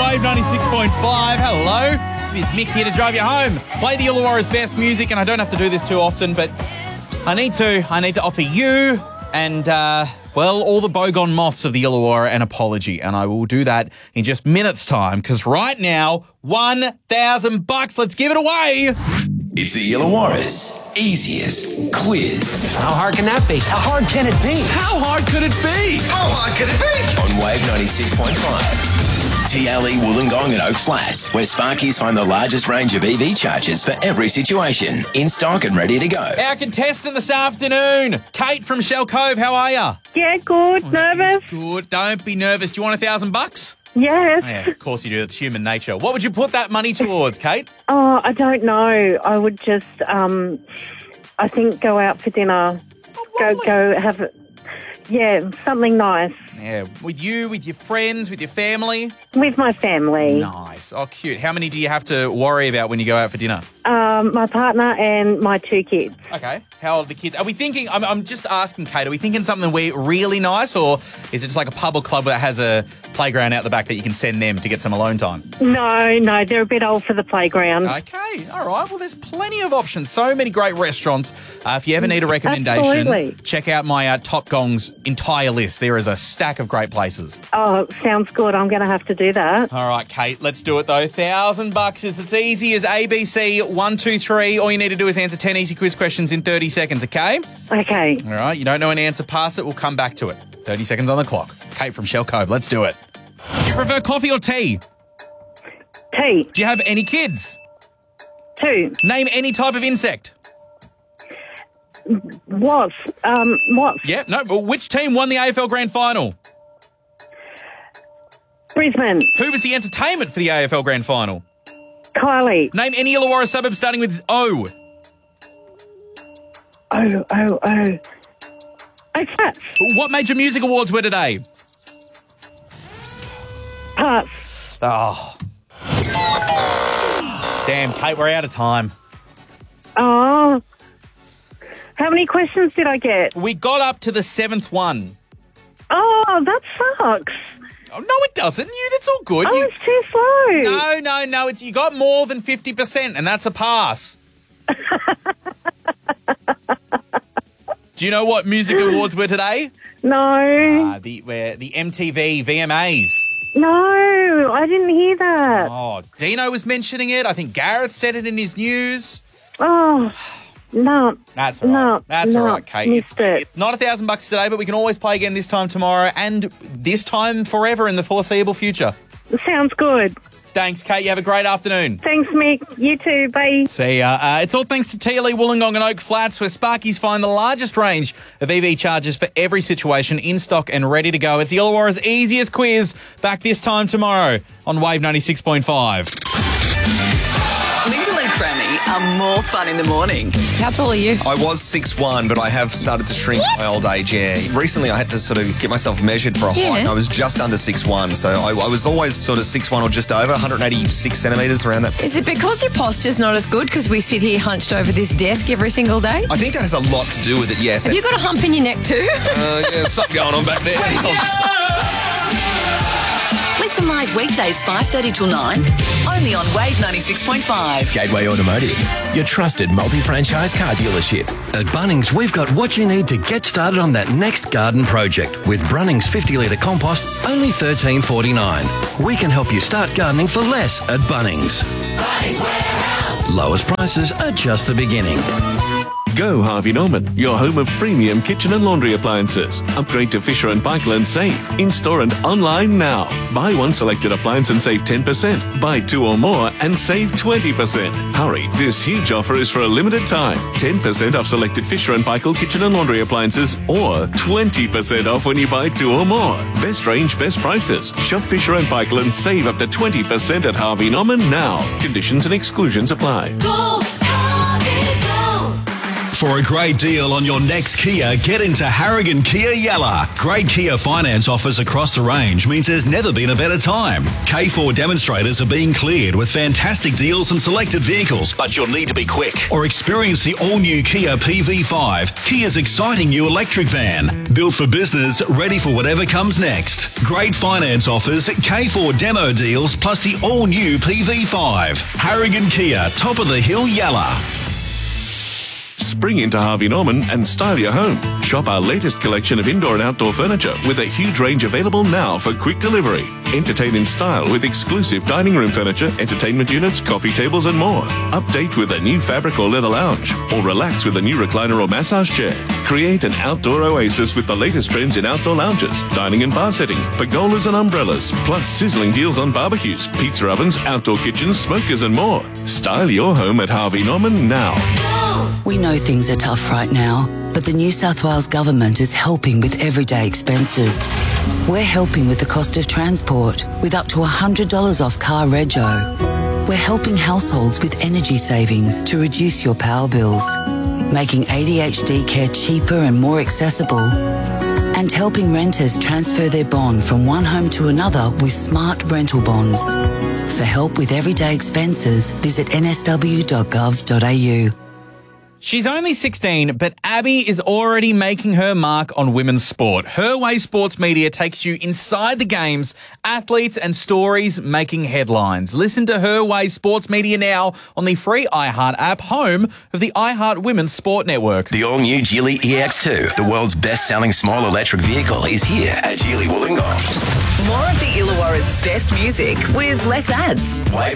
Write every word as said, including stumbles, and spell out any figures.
Wave ninety-six point five. Hello. It is Mick here to drive you home. Play the Illawarra's best music, and I don't have to do this too often, but I need to. I need to offer you and, uh, well, all the Bogon moths of the Illawarra an apology, and I will do that in just minutes' time, because right now, one thousand bucks. Let's give it away. It's the Illawarra's easiest quiz. How hard can that be? How hard can it be? How hard could it be? How hard could it be? On Wave ninety-six point five. T L E Wollongong and Oak Flats, where Sparkies find the largest range of E V chargers for every situation. In stock and ready to go. Our contestant this afternoon, Kate from Shell Cove. How are you? Yeah, good. Oh, Nervous? Good. Don't be nervous. Do you want a thousand bucks? Yes. Oh, yeah, of course you do. It's human nature. What would you put that money towards, Kate? Oh, I don't know. I would just, um, I think, go out for dinner. Go, go have, a- yeah, something nice Yeah, with you, with your friends, with your family. with my family. Nice. Oh, cute. How many do you have to worry about when you go out for dinner? Um, my partner and my two kids. Okay. How old are the kids? Are we thinking, I'm, I'm just asking, Kate, are we thinking something we really nice, or is it just like a pub or club that has a playground out the back that you can send them to get some alone time? No, no, they're a bit old for the playground. Okay. All right. Well, there's plenty of options. So many great restaurants. Uh, if you ever need a recommendation, Absolutely. check out my uh, Top Gong's entire list. There is a stack of great places. Oh, sounds good. I'm going to have to do that. All right, Kate, let's do it though. Thousand bucks is as easy as A B C one two three. All you need to do is answer ten easy quiz questions in thirty seconds. Okay. Okay. All right. You don't know an answer, pass it. We'll come back to it. thirty seconds on the clock. Kate from Shell Cove. Let's do it. Do you prefer coffee or tea? Tea. Do you have any kids? Two. Name any type of insect. Wasp. Um, wasp. Yeah. No. Well, which team won the A F L Grand Final? Brisbane. Who was the entertainment for the A F L Grand Final? Kylie. Name any Illawarra suburb starting with O. Oh, oh, oh. Oh, Flats. What major music awards were today? Pass. Oh. Damn, Kate, we're out of time. Oh. How many questions did I get? We got up to the seventh one. Oh, that sucks. Oh, no, it doesn't. You, that's all good. Oh, You- it's too slow. no, no, no. It's you got more than fifty percent, and that's a pass. Do you know what music awards were today? No. Uh, the where the M T V V M As. No, I didn't hear that. Oh, Dino was mentioning it. I think Gareth said it in his news. Oh, no. That's all right. No, That's no, all right, Kate. missed It's, it. it's not a thousand bucks today, but we can always play again this time tomorrow and this time forever in the foreseeable future. Sounds good. Thanks, Kate. You have a great afternoon. Thanks, Mick. You too. Bye. See ya. Uh, it's all thanks to T L E Wollongong and Oak Flats, where Sparkies find the largest range of E V chargers for every situation, in stock and ready to go. It's the Illawarra's easiest quiz, back this time tomorrow on Wave ninety-six point five. Linda and Crammy are more fun in the morning. How tall are you? I was six one, but I have started to shrink at my old age, yeah. Recently I had to sort of get myself measured for a Yeah. height, and I was just under six one, so I, I was always sort of six one or just over, one hundred eighty-six centimetres around that. Is it because your posture's not as good because we sit here hunched over this desk every single day? I think that has a lot to do with it, yes. Have you got a hump in your neck too? Uh, yeah, something going on back there. Listen live weekdays five thirty till nine, only on Wave ninety-six point five. Gateway Automotive, your trusted multi-franchise car dealership. At Bunnings, we've got what you need to get started on that next garden project. With Brunnings fifty litre compost, only thirteen forty-nine. We can help you start gardening for less at Bunnings. Bunnings Warehouse. Lowest prices are just the beginning. Go Harvey Norman, your home of premium kitchen and laundry appliances. Upgrade to Fisher and Paykel and save. In-store and online now. Buy one selected appliance and save ten percent. Buy two or more and save twenty percent. Hurry, this huge offer is for a limited time. ten percent off selected Fisher and Paykel kitchen and laundry appliances, or twenty percent off when you buy two or more. Best range, best prices. Shop Fisher and Paykel and save up to twenty percent at Harvey Norman now. Conditions and exclusions apply. Go, Harvey, go. For a great deal on your next Kia, get into Harrigan Kia Yella. Great Kia finance offers across the range means there's never been a better time. K four demonstrators are being cleared with fantastic deals on selected vehicles, but you'll need to be quick. Or experience the all-new Kia P V five, Kia's exciting new electric van. Built for business, ready for whatever comes next. Great finance offers, K four demo deals, plus the all-new P V five. Harrigan Kia, top of the hill Yella. Spring into Harvey Norman and style your home. Shop our latest collection of indoor and outdoor furniture with a huge range available now for quick delivery. Entertain in style with exclusive dining room furniture, entertainment units, coffee tables and more. Update with a new fabric or leather lounge, or relax with a new recliner or massage chair. Create an outdoor oasis with the latest trends in outdoor lounges, dining and bar settings, pergolas and umbrellas, plus sizzling deals on barbecues, pizza ovens, outdoor kitchens, smokers and more. Style your home at Harvey Norman now. We know things are tough right now, but the New South Wales Government is helping with everyday expenses. We're helping with the cost of transport, with up to one hundred dollars off car rego. We're helping households with energy savings to reduce your power bills, making A D H D care cheaper and more accessible, and helping renters transfer their bond from one home to another with smart rental bonds. For help with everyday expenses, visit n s w dot gov dot a u. She's only sixteen, but Abby is already making her mark on women's sport. Her Way Sports Media takes you inside the games, athletes and stories making headlines. Listen to Her Way Sports Media now on the free iHeart app, home of the iHeart Women's Sport Network. The all-new Geely E X two, the world's best-selling small electric vehicle, is here at Geely Wollongong. More of the Illawarra's best music with less ads. Wave